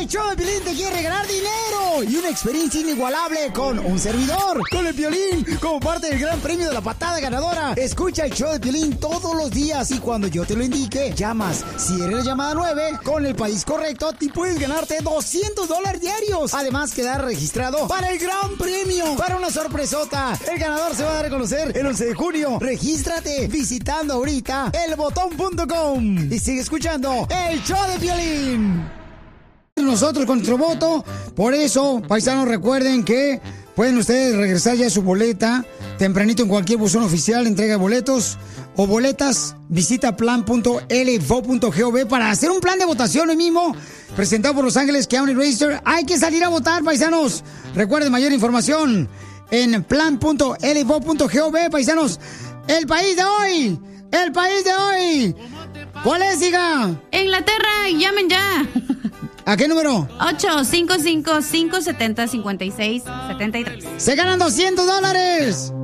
El show de Piolín te quiere regalar dinero y una experiencia inigualable con un servidor, con el Piolín, como parte del gran premio de la patada ganadora. Escucha el show de Piolín todos los días y cuando yo te lo indique, llamas. Si eres la llamada 9, con el país correcto, te puedes ganarte $200 diarios. Además, quedar registrado para el gran premio, para una sorpresota. El ganador se va a dar a conocer el 11 de junio. Regístrate visitando ahorita elbotón.com y sigue escuchando el show de Piolín. Nosotros con nuestro voto, por eso, paisanos, recuerden que pueden ustedes regresar ya su boleta tempranito en cualquier buzón oficial, entrega de boletos o boletas. Visita plan.lvo.gov para hacer un plan de votación hoy mismo, presentado por Los Ángeles County Register. Hay que salir a votar, paisanos. Recuerden mayor información en plan.lvo.gov, paisanos. El país de hoy. El país de hoy. ¿Cuál es, hija? Inglaterra, llamen ya. ¿A qué número? 855-570-5673. Se ganan $200.